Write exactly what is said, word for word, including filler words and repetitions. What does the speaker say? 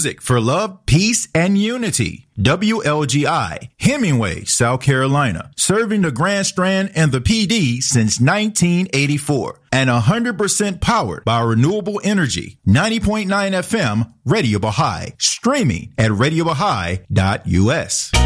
music for love, peace, and unity. W L G I, Hemingway, South Carolina, serving the Grand Strand and the P D since nineteen eighty-four, and one hundred percent powered by renewable energy. ninety point nine F M, Radio Baha'i, streaming at radio baha'i dot U S.